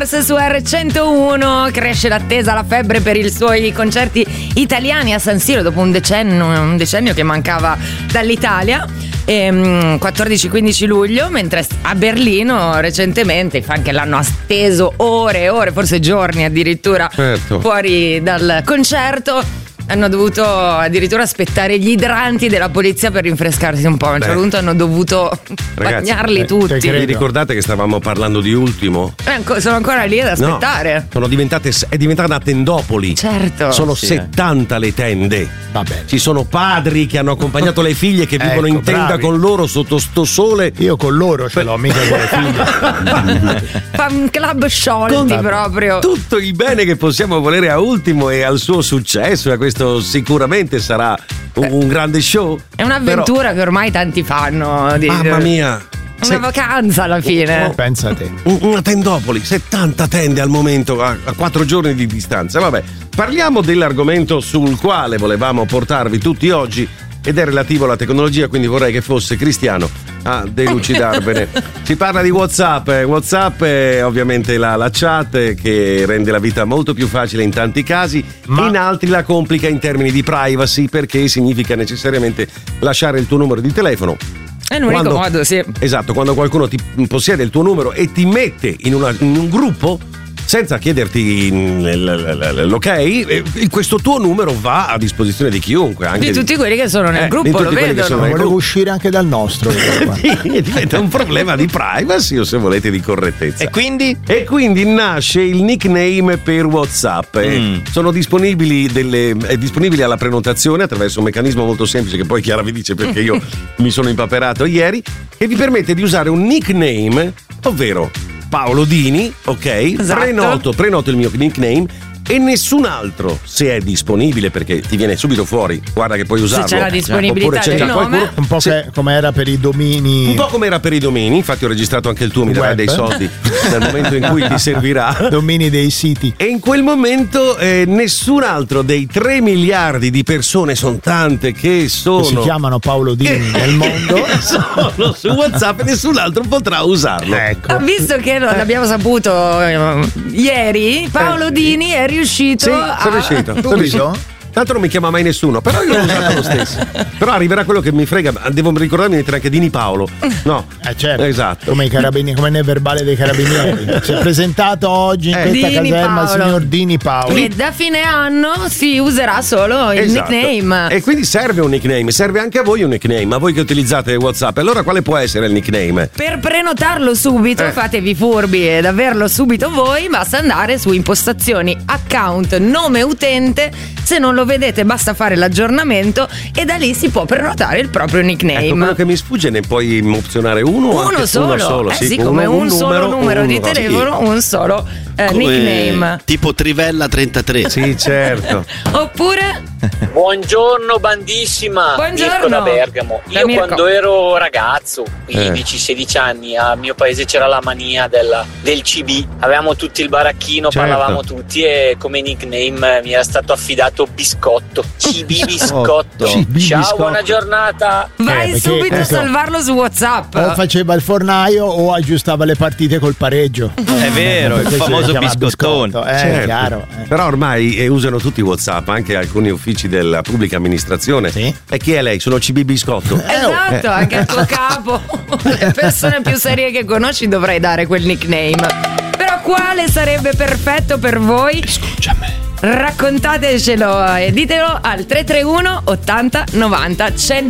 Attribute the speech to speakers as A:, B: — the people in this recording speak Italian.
A: Bruce su R101. Cresce l'attesa, la febbre per i suoi concerti italiani a San Siro dopo un decennio che mancava dall'Italia. 14-15 luglio, mentre a Berlino recentemente i fan che l'hanno atteso ore e ore, forse giorni addirittura, fuori dal concerto, hanno dovuto addirittura aspettare gli idranti della polizia per rinfrescarsi un po'. A un certo punto hanno dovuto bagnarli tutti.
B: Vi ricordate che stavamo parlando di Ultimo?
A: Sono ancora lì ad aspettare.
B: No, è diventata una tendopoli.
A: Certo.
B: Sono 70 le tende.
C: Vabbè.
B: Ci sono padri che hanno accompagnato le figlie che vivono in tenda
C: bravi.
B: con loro sotto sto sole.
C: Io con loro ce l'ho, mica con le figlie.
A: Fan club sciolti proprio.
B: Tutto il bene che possiamo volere a Ultimo e al suo successo, e a questo sicuramente sarà un grande show.
A: È un'avventura che ormai tanti fanno.
B: Mamma mia.
A: Una vacanza alla fine.
C: Pensa a te.
B: Una tendopoli, 70 tende al momento, a 4 giorni di distanza. Vabbè, parliamo dell'argomento sul quale volevamo portarvi tutti oggi, ed è relativo alla tecnologia, quindi vorrei che fosse Cristiano a delucidarvene. Si parla di WhatsApp. WhatsApp è ovviamente la chat che rende la vita molto più facile in tanti casi, in altri la complica in termini di privacy, perché significa necessariamente lasciare il tuo numero di telefono.
A: È l'unico modo, sì.
B: Esatto, quando qualcuno ti possiede il tuo numero e ti mette in un gruppo senza chiederti l'ok, questo tuo numero va a disposizione di chiunque, anche
A: di tutti quelli che sono nel gruppo, lo vedono.
C: Volevo uscire anche dal nostro.
B: Diventa un problema di privacy, o se volete di correttezza.
D: E quindi
B: nasce il nickname per WhatsApp. Sono disponibili è disponibile alla prenotazione attraverso un meccanismo molto semplice che poi Chiara vi dice perché io mi sono impaperato ieri, che vi permette di usare un nickname, ovvero Paolo Dini, ok?
A: Esatto.
B: Prenoto il mio nickname e nessun altro, se è disponibile, perché ti viene subito fuori, guarda che puoi usarlo.
A: Se c'è la disponibilità del nome.
C: Un po' come era per i domini.
B: Un po' come era per i domini, infatti ho registrato anche il tuo, mi darai dei soldi nel momento in cui ti servirà.
C: Domini dei siti.
B: E in quel momento nessun altro dei 3 miliardi di persone, sono tante che
C: si chiamano Paolo Dini nel mondo,
B: sono su WhatsApp, e nessun altro potrà usarlo.
C: Ecco.
A: Visto che l'abbiamo saputo ieri, Paolo Dini è riuscito
B: sono riuscito. Tanto non mi chiama mai nessuno, però io l'ho usato lo stesso. Però arriverà quello che mi frega, devo ricordarmi di mettere anche Dini Paolo. No,
C: certo.
B: Esatto.
C: Come i carabinieri, come nel verbale dei carabinieri. Si è presentato oggi in questa
A: Dini
C: caserma il
A: Paolo.
C: signor Dini Paolo.
A: E da fine anno si userà solo il nickname.
B: E quindi serve un nickname, serve anche a voi un nickname, a voi che utilizzate WhatsApp. Allora quale può essere il nickname?
A: Per prenotarlo subito, fatevi furbi ed averlo subito voi, basta andare su impostazioni, account, nome utente. Se non lo vedete basta fare l'aggiornamento e da lì si può prenotare il proprio nickname.
B: Ecco, quello che mi sfugge, ne puoi opzionare uno solo.
A: Sì, come un solo numero di telefono, un solo nickname.
D: Tipo Trivella 33.
B: Sì, certo.
A: Oppure
E: buongiorno bandissima.
A: Buongiorno.
E: Mirko da Bergamo. Io
A: Mirko.
E: quando ero ragazzo, 15-16 anni, al mio paese c'era la mania del CB. Avevamo tutti il baracchino, parlavamo tutti, e come nickname mi era stato affidato Biscotto. CB Biscotto. Ciao, buona giornata.
A: vai subito a salvarlo su WhatsApp.
C: O faceva il fornaio o aggiustava le partite col pareggio.
D: È vero, il famoso biscottone.
B: Certo.
C: Chiaro.
B: Però ormai usano tutti WhatsApp, anche alcuni uffici della pubblica amministrazione.
C: Sì.
B: E chi è lei? Sono CB Biscotto.
A: Esatto, anche al tuo capo. Le persone più serie che conosci dovrai dare quel nickname. Però quale sarebbe perfetto per voi?
C: Scusa a me.
A: Raccontatecelo e ditelo al 331 80 90 100.